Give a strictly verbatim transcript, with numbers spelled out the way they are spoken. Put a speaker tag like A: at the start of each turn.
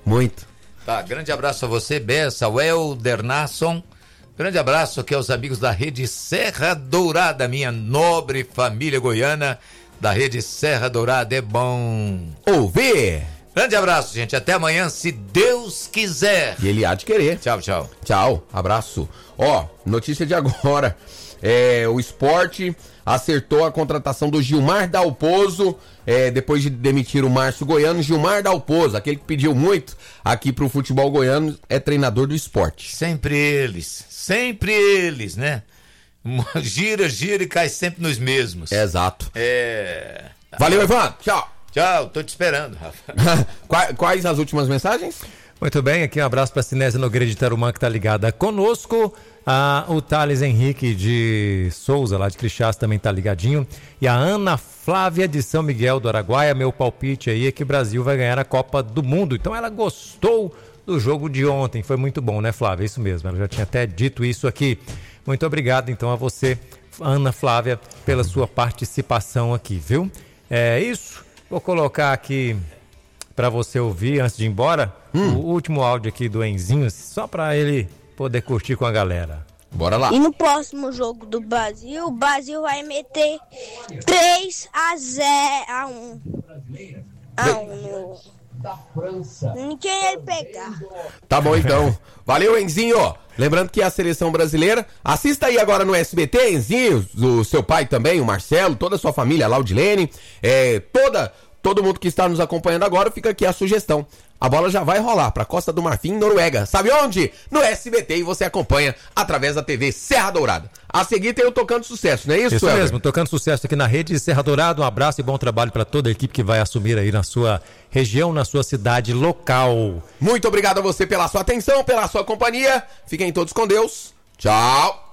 A: Muito.
B: Tá, grande abraço a você, Bessa, o Helder Nasson. Grande abraço aqui aos amigos da Rede Serra Dourada, minha nobre família goiana da Rede Serra Dourada. É bom
A: ouvir.
B: Grande abraço, gente. Até amanhã, se Deus quiser.
A: E ele há de querer.
B: Tchau, tchau.
A: Tchau, abraço. Ó, notícia de agora. É, o Sport acertou a contratação do Gilmar Dalpozo, é, depois de demitir o Márcio Goiano. Gilmar Dalpozo, aquele que pediu muito aqui pro futebol goiano, é treinador do Sport.
B: Sempre eles, sempre eles, né? Gira, gira e cai sempre nos mesmos.
A: Exato.
B: É...
A: Valeu, Evandro. Tchau.
B: Tchau, tô te esperando, Rafa.
A: quais, quais as últimas mensagens?
C: Muito bem, aqui um abraço para a Cinésia Nogueira de Tarumã, que está ligada conosco. Ah, o Thales Henrique de Souza, lá de Crixás, também está ligadinho. E a Ana Flávia de São Miguel do Araguaia, meu palpite aí é que o Brasil vai ganhar a Copa do Mundo. Então ela gostou do jogo de ontem, foi muito bom, né, Flávia? Isso mesmo, ela já tinha até dito isso aqui. Muito obrigado, então, a você, Ana Flávia, pela sua participação aqui, viu? É isso, vou colocar aqui para você ouvir, antes de ir embora, hum. o último áudio aqui do Enzinho, só para ele poder curtir com a galera.
A: Bora lá.
D: E no próximo jogo do Brasil, o Brasil vai meter três a zero a um. A um. Da França. Ninguém ele pegar.
A: Tá bom então. Valeu, Enzinho. Lembrando que a seleção brasileira, assista aí agora no S B T, Enzinho, o seu pai também, o Marcelo, toda a sua família, a Laudilene, é, toda, todo mundo que está nos acompanhando agora, fica aqui a sugestão. A bola já vai rolar para Costa do Marfim, Noruega. Sabe onde? No S B T, e você acompanha através da T V Serra Dourada. A seguir tem o Tocando Sucesso, não é isso,
C: Isso
A: Elber?
C: mesmo, Tocando Sucesso aqui na Rede Serra Dourada. Um abraço e bom trabalho para toda a equipe que vai assumir aí na sua região, na sua cidade local.
A: Muito obrigado a você pela sua atenção, pela sua companhia. Fiquem todos com Deus. Tchau.